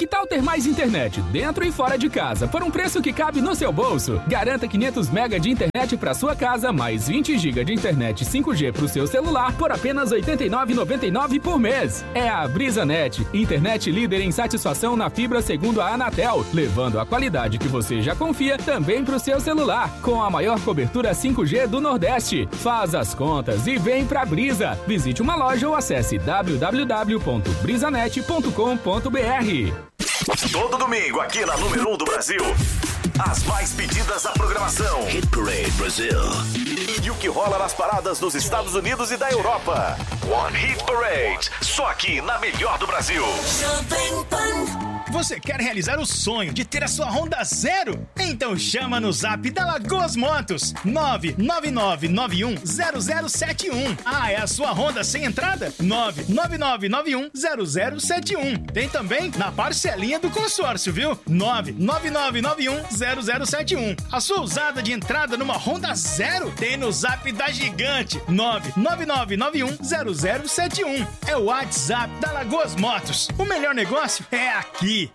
Que tal ter mais internet dentro e fora de casa por um preço que cabe no seu bolso? Garanta 500 MB de internet para sua casa, mais 20 GB de internet 5G para o seu celular por apenas R$ 89,99 por mês. É a BrisaNet, internet líder em satisfação na fibra segundo a Anatel, levando a qualidade que você já confia também para o seu celular, com a maior cobertura 5G do Nordeste. Faz as contas e vem pra Brisa. Visite uma loja ou acesse www.brisanet.com.br. Todo domingo aqui na número 1 do Brasil, as mais pedidas da programação Hit Parade Brasil e o que rola nas paradas dos Estados Unidos e da Europa. One Hit Parade, só aqui na melhor do Brasil. Você quer realizar o sonho de ter a sua Honda zero? Então chama no zap da Lagoas Motos 999910071. Ah, é a sua Honda sem entrada? 999910071. Tem também na parcelinha do consórcio, viu? 999910071. A sua usada de entrada numa Honda zero? Tem no zap da Gigante 999910071. É o WhatsApp da Lagoas Motos. O melhor negócio é aqui.